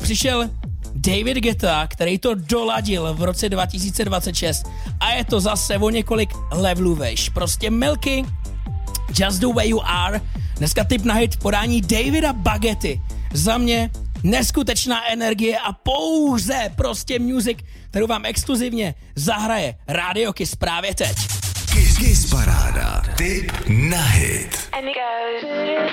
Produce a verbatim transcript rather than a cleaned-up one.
přišel David Guetta, který to doladil v roce dva tisíce dvacet šest a je to zase o několik levelů vejš. Prostě Milky, Just the Way You Are, dneska tip na hit podání Davida Bagety. Za mě neskutečná energie a pouze prostě music, kterou vám exkluzivně zahraje Radio Kiss právě teď. Kiss, Kiss paráda, tip na hit. And it goes.